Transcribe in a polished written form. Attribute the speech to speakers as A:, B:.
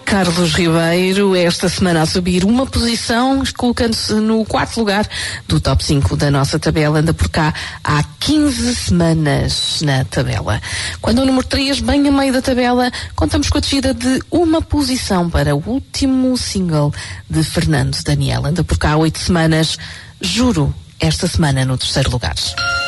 A: Carlos Ribeiro, esta semana a subir uma posição, colocando-se no 4º lugar do top 5 da nossa tabela. Anda por cá há 15 semanas na tabela. Quando o número 3, bem a meio da tabela, contamos com a descida de uma posição para o último single de Fernando Daniel. Anda por cá há 8 semanas, Juro, esta semana no 3º lugar.